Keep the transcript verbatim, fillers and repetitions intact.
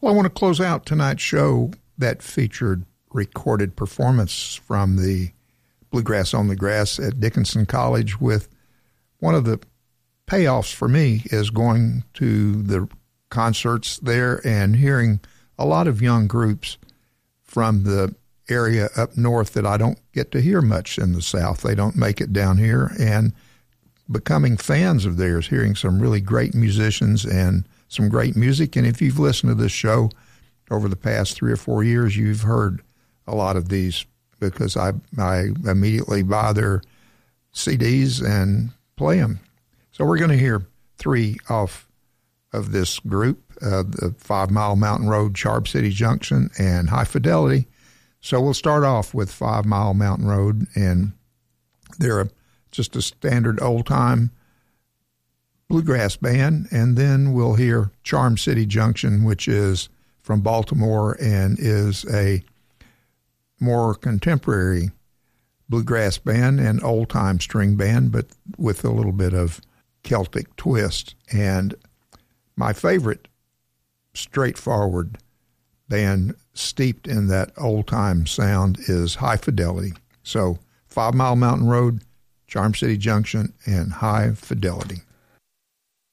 Well, I want to close out tonight's show that featured recorded performance from the Bluegrass on the Grass at Dickinson College with one of the payoffs for me is going to the concerts there and hearing a lot of young groups from the area up north that I don't get to hear much in the South. They don't make it down here, and becoming fans of theirs, hearing some really great musicians and some great music. And if you've listened to this show over the past three or four years, you've heard a lot of these because I I immediately buy their C Ds and play them. So we're going to hear three off of this group, uh, the Five Mile Mountain Road, Charm City Junction, and High Fidelity. So we'll start off with Five Mile Mountain Road, and they're a, just a standard old-time bluegrass band, and then we'll hear Charm City Junction, which is from Baltimore and is a more contemporary bluegrass band and old-time string band, but with a little bit of Celtic twist. And my favorite straightforward band steeped in that old-time sound is High Fidelity. So Five Mile Mountain Road, Charm City Junction, and High Fidelity.